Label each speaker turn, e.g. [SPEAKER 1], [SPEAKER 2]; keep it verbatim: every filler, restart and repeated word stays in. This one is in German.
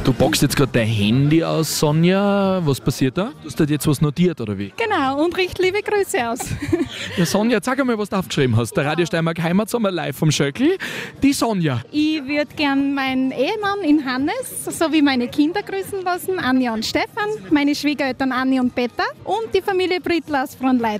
[SPEAKER 1] Du packst jetzt gerade dein Handy aus, Sonja. Was passiert da? Du hast dir jetzt was notiert, oder wie?
[SPEAKER 2] Genau, und richte liebe Grüße aus.
[SPEAKER 1] Ja, Sonja, sag einmal, was du aufgeschrieben hast. Der Radio Steiermark Heimatsommer live vom Schöckl. Die Sonja.
[SPEAKER 2] Ich würde gern meinen Ehemann in Hannes sowie meine Kinder grüßen lassen, Anja und Stefan, meine Schwiegereltern Anni und Peter und die Familie Brittler aus Fronleid.